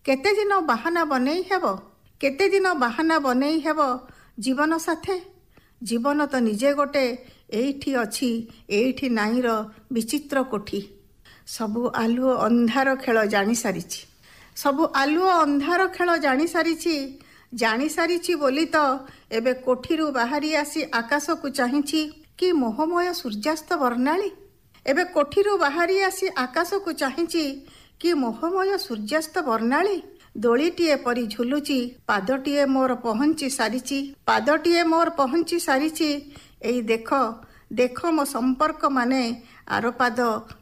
केते दिन बाहाना बनेई हेब केते दिन बाहाना बनेई हेब जीवन साथे जीवन तो निजे गोटे एठी अछि एठी नाहीर विचित्र कोठी सबु आलुओ अंधार खेल जानी सारिछि सबु आलुओ अंधार खेल जानी सारिछि बोली तो एबे कोठीरू बाहरी आसी आकाश को चाहिछि कि मोहमय सूर्यास्त वर्णाली एबे कोठीरू बाहरी आसी आकाश को चाहिछि कि मोहमय सूर्यास्त वर्णाली दोलीटीए परी झुलुची पादटीए मोर पहुंची सारिची एई देख मो संपर्क माने आर पाद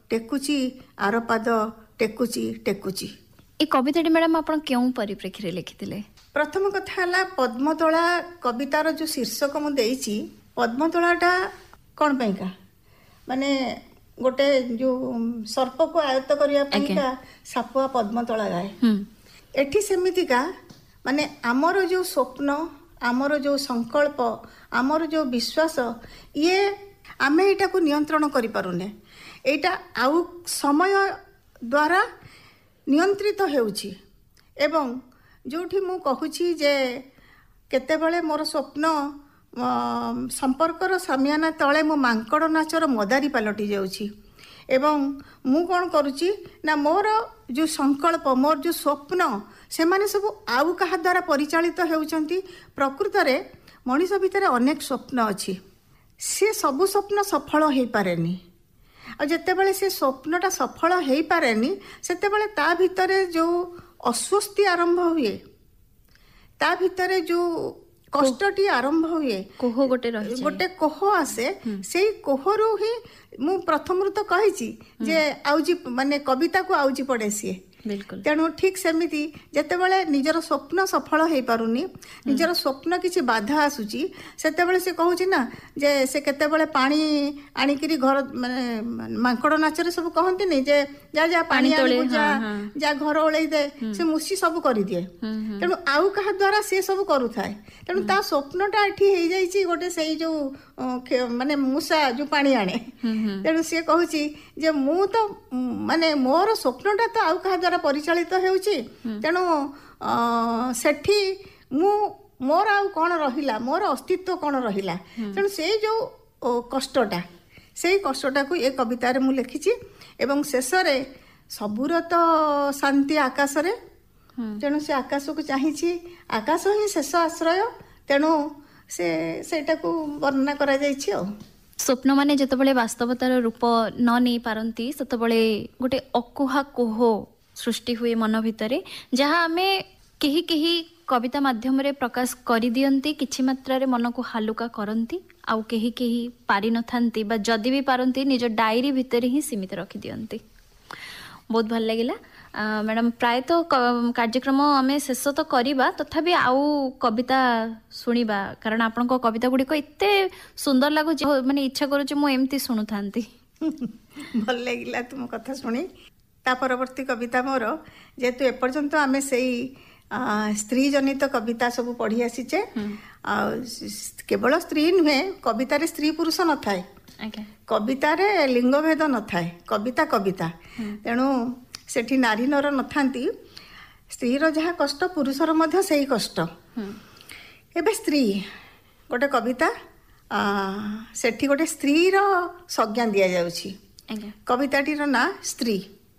टेकुची ए कविताटी मैडम आपण केउं परिप्रेक्षी लिखिथिले? प्रथम कथा है पद्मतोला कवितार जो शीर्षक मु देइछि पद्मतोलाटा कौन पैका माने गोटे जो सर्प को आयत्त करिया पैका सापुआ पद्मतोला जाए एठी सेमितिका माने आमर जो स्वप्न आमर जो संकल्प आमर जो विश्वास ये आमे एटा को नियंत्रण करि पारुने एटा आउ समय द्वारा नियंत्रित हेउछि एवं जोठी मु कहूछि जे केतेबेले मोर स्वप्न संपर्कर सामियाना तले मो मांकड़ नाचर मदारी पलटि जाउछि एवं मु कौन करुछि ना मोर जो संकल्प मोर जो स्वप्न से माने सब आउ कहा द्वारा परिचालित हेउचंती प्रकृत रे मनीष भितर अनेक स्वप्न अछि से सब स्वप्न सफल हो पारेनी आ जेतेबेले से स्वप्नटा सफल हो पारेनी सेतेबेले ता भितरे जो अस्वस्थी आरंभ हुए ता भितरे जो कष्टटी आरंभ हुए कोह गोटे कोह आसे से कोहरु ही मु प्रथम तो कही जे आउजी माने कविता को आउजी पड़े सी बिल्कुल तेणु ठीक सेमिति जेतेबेले निजर स्वप्न सफल हो पारुनी निजर स्वप्न किछि बाधा आसुची सेतेबेले से कहूची ना जे से केतेबेले पानी आनिकिरी घर माने मांकड़ नाचरे सब कहंती नै जे जा जा पानी आनी जा घर ओळै दे से मुसी सब करि दिए तेणु आउ कहा द्वारा से सब करू थाए तेणु ता स्वप्नटा एठी हे जाईची गोटे सेई जो माने मूसा जो पानी आने तेणु से कहूची जे मु तो माने मोर स्वप्नटा तो आउ कहा द्वारा परिचालित हेउची तेणु सेठी मु मोर आउ कौन रहिला मोर अस्तित्व कौन रहिला तेणु से जो कष्टटा से कष्टटा को ये कवितार मु लिखिची एवं शेष रे सबुर तो शांति आकाश रे तेणु से आकाश को चाहिछि आकाश ही शेष आश्रय तेणु सेटा को वर्णना करा जाइछि आ स्वप्न माने जेतबेले वास्तवतार रूप न नै पारंती सेतबेले गोटे अकुहा कोह सृष्टि हुए मन भितरे जहाँ आमे केही केही कविता माध्यम रे प्रकाश करि दियंती किछि मात्रा रे मन को हालुका करंती आउ केही केही पारि न थांती बा जदि भी पारंती निज डायरी भितरे ही सीमित रखि दियंती। बहुत भल लागिला मैडम प्राय तो कार्यक्रम आमे शेष तो करिबा तथापि आउ कविता सुनिबा कारण आपनको कविता गुडी को इत्ते सुंदर लागु माने इच्छा करू जे मु एम्ति सुनु थांती। भल लागिला तुम कथा सुनी ता परवर्ती कविता मोर जेतु एपर्यंत आमे सेई स्त्री जनित कविता सब पढ़ी आसीचे केवल स्त्री नुहे कवितारे स्त्री पुरुष न थाए कवितारे लिंग भेद न थाए कविता कविता तेणु सेठी नारी नर न थांती स्त्रीर जहाँ कष्ट पुरुषर मध्य सेही कष्ट एबे स्त्री गोटे कविता सेठी गोटे स्त्रीर संज्ञा दिया जाउछि कविताटीर ना स्त्री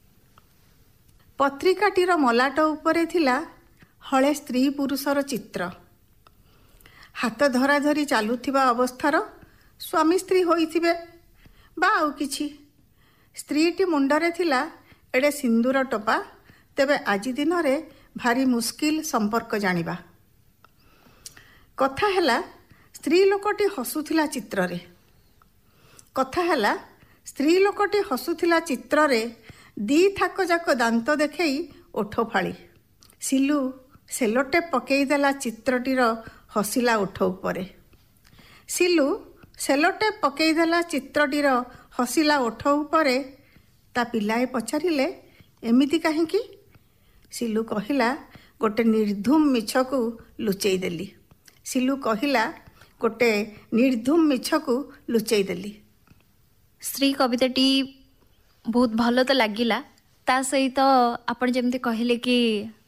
पत्रिकाटीर मलाट उपरे थिला हले स्त्री पुरुषर चित्र हाथ धरा धरी चालुथिबा अवस्थार स्वामी स्त्री होइथिबे बा आउ किछि स्त्रीटी मुंडरे थिला एडे सिंदूर टोपा तेबे आजि दिन रे भारी मुस्किल संपर्क जानिबा कथा हैला स्त्री लोकटी हसुथिला चित्रे कथा हैला स्त्री लोकटी हसुथिला चित्रे दी थाक जाक दांत देखई ओठ फाड़ी सिलु सेलोटेप पकईदेला चित्रटीर हसिला ओठ उपरे सिलु सेलोटेप पकईदेला चित्रटीर हसिला ओठ उपरे ता पिलाए पचारिले एमिति काहेकि सिलु कहिला गोटे निर्धूम मिछ को लुचई देली सिलु कहिला गोटे निर्धूम मिछ को लुचई देली। स्त्री कविताटी बहुत भल तो लगिला ता सहित आपण जेमती कहले कि